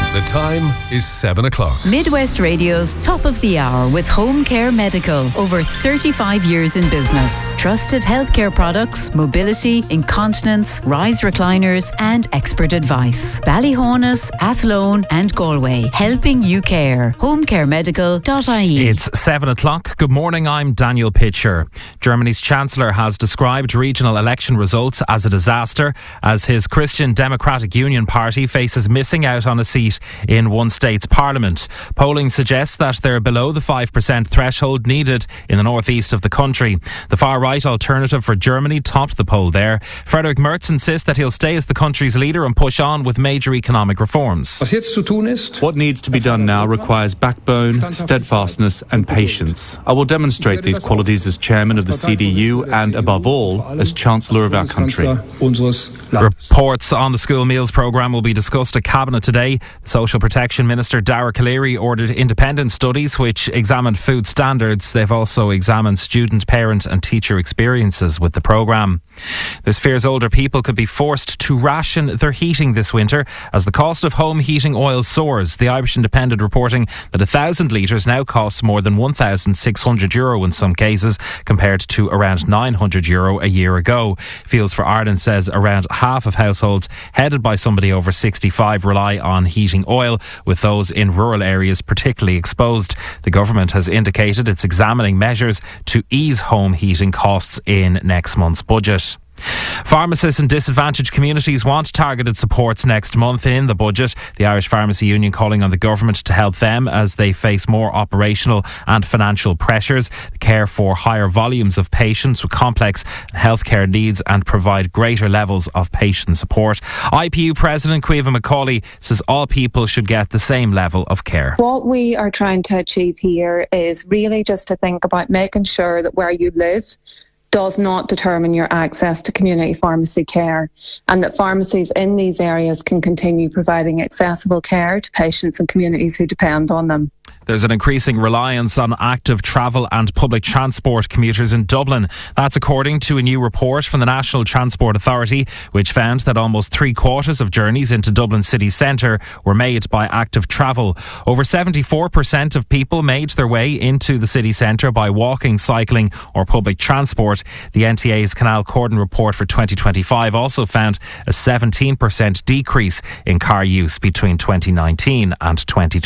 The time is 7 o'clock. Midwest Radio's Top of the Hour with Home Care Medical. Over 35 years in business. Trusted healthcare products, mobility, incontinence, rise recliners and expert advice. Ballyhonus, Athlone and Galway. Helping you care. homecaremedical.ie. It's 7 o'clock. Good morning, I'm Daniel Pitcher. Germany's Chancellor has described regional election results as a disaster as his Christian Democratic Union party faces missing out on a seat in one state's parliament. Polling suggests that they're below the 5% threshold needed in the northeast of the country. The far-right Alternative for Germany topped the poll there. Friedrich Merz insists that he'll stay as the country's leader and push on with major economic reforms. What needs to be done now requires backbone, steadfastness and patience. I will demonstrate these qualities as chairman of the CDU and, above all, as Chancellor of our country. Reports on the school meals programme will be discussed at Cabinet today. Social Protection Minister Dara Calleary ordered independent studies which examined food standards. They've also examined student, parent and teacher experiences with the programme. There's fears older people could be forced to ration their heating this winter as the cost of home heating oil soars. The Irish Independent reporting that 1,000 litres now costs more than €1,600 in some cases, compared to around €900 a year ago. Fuels for Ireland says around half of households headed by somebody over 65 rely on heating oil, with those in rural areas particularly exposed. The government has indicated it's examining measures to ease home heating costs in next month's budget. Pharmacists in disadvantaged communities want targeted supports next month in the budget. The Irish Pharmacy Union calling on the government to help them as they face more operational and financial pressures, care for higher volumes of patients with complex healthcare needs and provide greater levels of patient support. IPU President Caoimhe Macaulay says all people should get the same level of care. What we are trying to achieve here is really just to think about making sure that where you live does not determine your access to community pharmacy care, and that pharmacies in these areas can continue providing accessible care to patients and communities who depend on them. There's an increasing reliance on active travel and public transport commuters in Dublin. That's according to a new report from the National Transport Authority, which found that almost 3/4 of journeys into Dublin city centre were made by active travel. Over 74% of people made their way into the city centre by walking, cycling or public transport. The NTA's Canal Cordon report for 2025 also found a 17% decrease in car use between 2019 and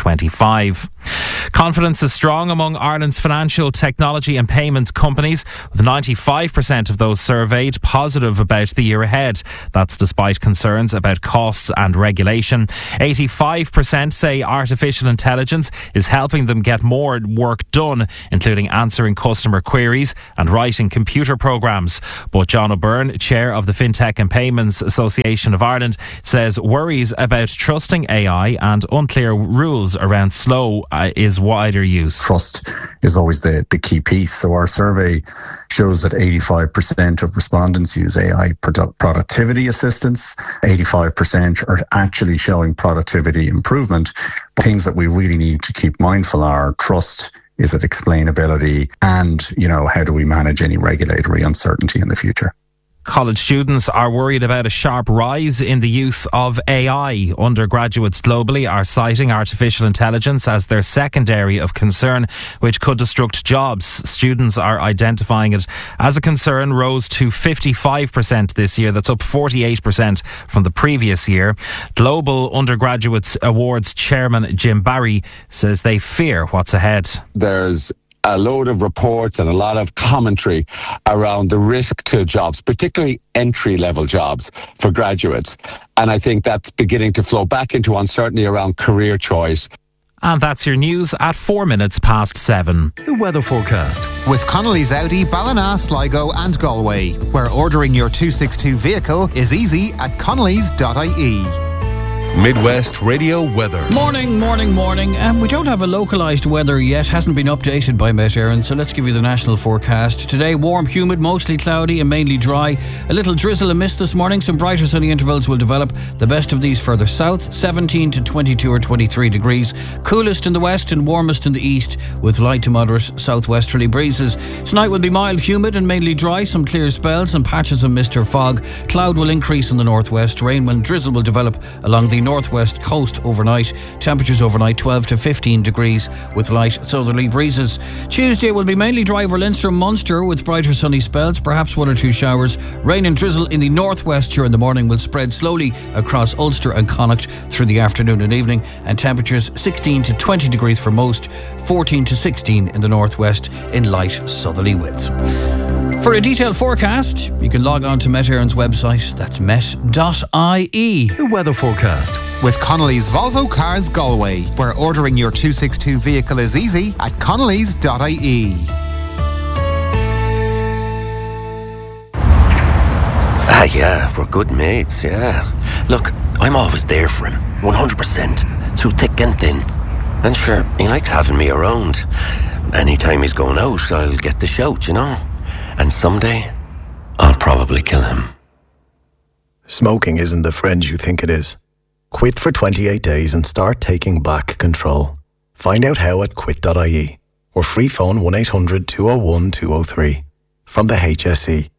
2025. Confidence is strong among Ireland's financial, technology and payments companies, with 95% of those surveyed positive about the year ahead. That's despite concerns about costs and regulation. 85% say artificial intelligence is helping them get more work done, including answering customer queries and writing computer programmes. But John O'Byrne, chair of the FinTech and Payments Association of Ireland, says worries about trusting AI and unclear rules around slow is wider use. Trust is always the key piece. So our survey shows that 85% of respondents use AI productivity assistance. 85% are actually showing productivity improvement. Things that we really need to keep mindful are trust, is it explainability, and, how do we manage any regulatory uncertainty in the future? College students are worried about a sharp rise in the use of AI. Undergraduates globally are citing artificial intelligence as their second area of concern, which could destruct jobs. Students are identifying it as a concern, rose to 55% this year. That's up 48% from the previous year. Global Undergraduates Awards Chairman Jim Barry says they fear what's ahead. There's a load of reports and a lot of commentary around the risk to jobs, particularly entry-level jobs for graduates. And I think that's beginning to flow back into uncertainty around career choice. And that's your news at 7:04. The weather forecast with Connolly's Audi, Ballina, Sligo and Galway, where ordering your 262 vehicle is easy at connellys.ie. Midwest Radio weather. Morning. We don't have a localised weather yet, hasn't been updated by Met Éireann, so let's give you the national forecast. Today, warm, humid, mostly cloudy and mainly dry. A little drizzle and mist this morning. Some brighter sunny intervals will develop. The best of these further south, 17 to 22 or 23 degrees. Coolest in the west and warmest in the east, with light to moderate southwesterly breezes. Tonight will be mild, humid and mainly dry. Some clear spells and patches of mist or fog. Cloud will increase in the northwest. Rain and drizzle will develop along the northwest coast overnight. Temperatures overnight 12 to 15 degrees with light southerly breezes. Tuesday will be mainly dry over Leinster and Munster with brighter sunny spells, perhaps 1 or 2 showers. Rain and drizzle in the northwest during the morning will spread slowly across Ulster and Connacht through the afternoon and evening, and temperatures 16 to 20 degrees for most, 14 to 16 in the northwest in light southerly winds. For a detailed forecast, you can log on to Met Éireann's website. That's met.ie. The weather forecast. With Connolly's Volvo Cars Galway, where ordering your 262 vehicle is easy at connellys.ie. Yeah, we're good mates, yeah. Look, I'm always there for him, 100%, through thick and thin. And sure, he likes having me around. Anytime he's going out, I'll get the shout, you know. And someday, I'll probably kill him. Smoking isn't the friend you think it is. Quit for 28 days and start taking back control. Find out how at quit.ie or free phone 1-800-201-203 from the HSE.